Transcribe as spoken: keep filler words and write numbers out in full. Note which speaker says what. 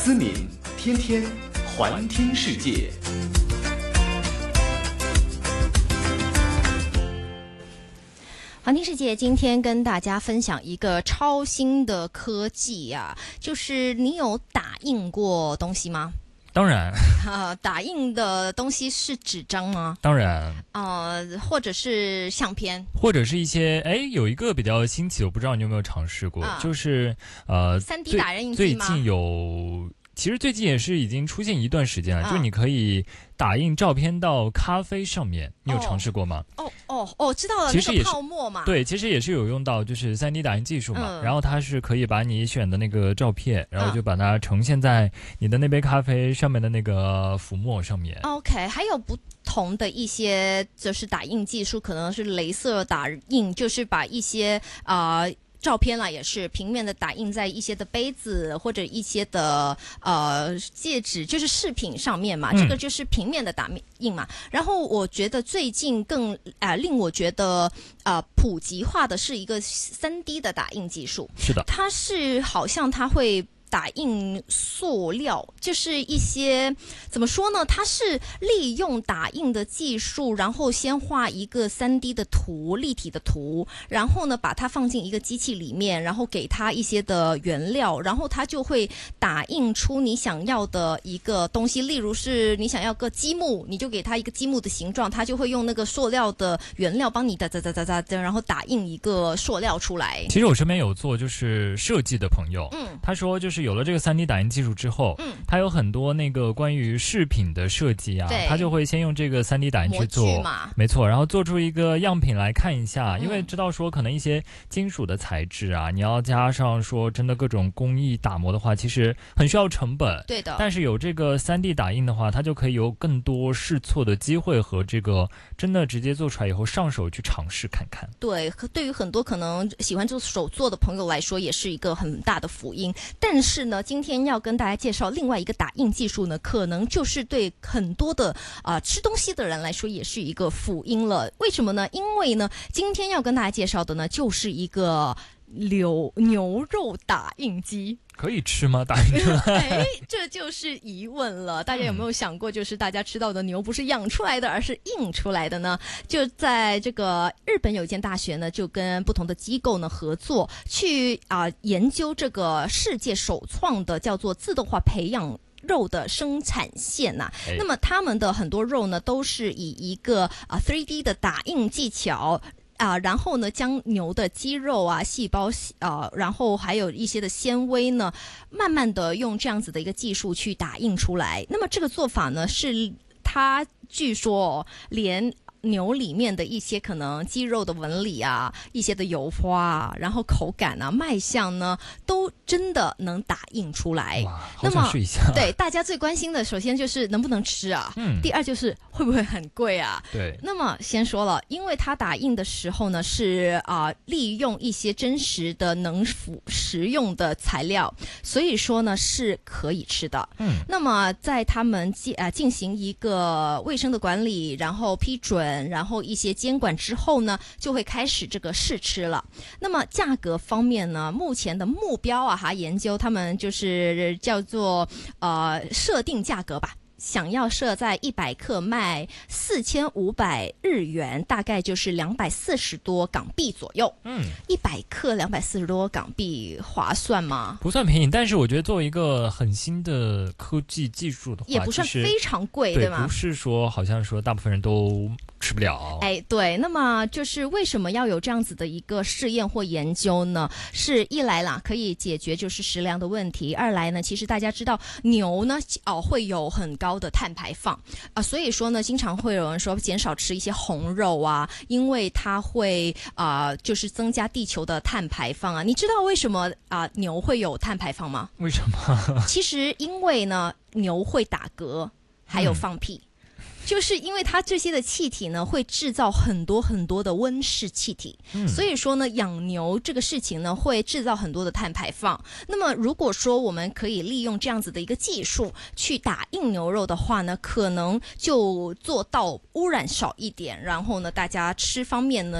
Speaker 1: 思敏，天天环听世界。
Speaker 2: 环听世界今天跟大家分享一个超新的科技啊，就是你有打印过东西吗？
Speaker 3: 当然、
Speaker 2: 呃、打印的东西是纸张吗？
Speaker 3: 当然，
Speaker 2: 呃，或者是相片，
Speaker 3: 或者是一些哎，有一个比较新奇，我不知道你有没有尝试过，
Speaker 2: 啊、
Speaker 3: 就是呃，
Speaker 2: 三 D 打印机吗？
Speaker 3: 最近有，其实最近也是已经出现一段时间了，
Speaker 2: 啊、
Speaker 3: 就是你可以打印照片到咖啡上面，你有尝试过吗？
Speaker 2: 哦哦哦，知道了，
Speaker 3: 其实也是
Speaker 2: 那个泡沫嘛。
Speaker 3: 对，其实也是有用到就是三 D 打印技术嘛、
Speaker 2: 嗯，
Speaker 3: 然后它是可以把你选的那个照片，然后就把它呈现在你的那杯咖啡上面的那个浮沫上面。
Speaker 2: OK， 还有不同的一些就是打印技术，可能是雷射打印，就是把一些啊。呃照片啦，也是平面的打印在一些的杯子或者一些的呃戒指，就是饰品上面嘛、嗯，这个就是平面的打印嘛。然后我觉得最近更啊、呃、令我觉得呃普及化的是一个三 D 的打印技术。
Speaker 3: 是的，
Speaker 2: 它是好像它会打印塑料，就是一些怎么说呢？它是利用打印的技术，然后先画一个 三 D 的图，立体的图，然后呢把它放进一个机器里面，然后给它一些的原料，然后它就会打印出你想要的一个东西。例如是你想要个积木，你就给它一个积木的形状，它就会用那个塑料的原料帮你哒哒哒哒哒哒，然后打印一个塑料出来。
Speaker 3: 其实我身边有做就是设计的朋友，嗯，他说就是有了这个 三 D 打印技术之后，嗯，他有很多那个关于饰品的设计啊，他就会先用这个 三 D 打印去做，没错，然后做出一个样品来看一下、嗯，因为知道说可能一些金属的材质啊，你要加上说真的各种工艺打磨的话，其实很需要成本，
Speaker 2: 对的。
Speaker 3: 但是有这个 三 D 打印的话，它就可以有更多试错的机会和这个真的直接做出来以后上手去尝试看看。
Speaker 2: 对，对于很多可能喜欢做手做的朋友来说，也是一个很大的福音。但是呢，今天要跟大家介绍另外一个打印技术呢，可能就是对很多的啊、呃、吃东西的人来说也是一个福音了。为什么呢？因为呢，今天要跟大家介绍的呢，就是一个牛牛肉打印机。
Speaker 3: 可以吃吗？打印出来？
Speaker 2: 哎，这就是疑问了。大家有没有想过，就是大家吃到的牛不是养出来的，而是印出来的呢？就在这个日本有一间大学呢，就跟不同的机构呢合作，去啊、呃、研究这个世界首创的叫做自动化培养肉的生产线呐、啊，那么他们的很多肉呢，都是以一个啊 三 D 的打印技巧。啊、呃，然后呢，将牛的肌肉啊、细胞啊、呃，然后还有一些的纤维呢，慢慢的用这样子的一个技术去打印出来。那么这个做法呢，是它据说、哦、连牛里面的一些可能肌肉的纹理啊，一些的油花啊，然后口感啊、卖相呢，都真的能打印出来。
Speaker 3: 哇，好想试一下。
Speaker 2: 对，大家最关心的，首先就是能不能吃啊，嗯，第二就是会不会很贵啊？
Speaker 3: 对。
Speaker 2: 那么先说了，因为它打印的时候呢，是啊、呃、利用一些真实的能食用的材料，所以说呢是可以吃的。嗯。那么在他们进啊、呃、进行一个卫生的管理，然后批准。然后一些监管之后呢，就会开始这个试吃了。那么价格方面呢，目前的目标啊哈，研究他们就是叫做呃设定价格吧。想要设在一百克卖四千五百日元，大概就是两百四十多港币左右。嗯，一百克两百四十多港币划算吗？
Speaker 3: 不算便宜，但是我觉得作为一个很新的科技技术的话，
Speaker 2: 也不算非常贵，对吗？
Speaker 3: 不是说好像说大部分人都吃不了。
Speaker 2: 哎，对，那么就是为什么要有这样子的一个试验或研究呢？是一来啦，可以解决就是食粮的问题；二来呢，其实大家知道牛呢，哦会有很高高的碳排放啊、呃，所以说呢，经常会有人说减少吃一些红肉啊，因为它会啊、呃，就是增加地球的碳排放啊。你知道为什么啊、呃、牛会有碳排放吗？
Speaker 3: 为什么？
Speaker 2: 其实因为呢，牛会打嗝，还有放屁。嗯就是因为它这些的气体呢，会制造很多很多的温室气体、嗯，所以说呢，养牛这个事情呢，会制造很多的碳排放。那么如果说我们可以利用这样子的一个技术去打印牛肉的话呢，可能就做到污染少一点，然后呢，大家吃方面呢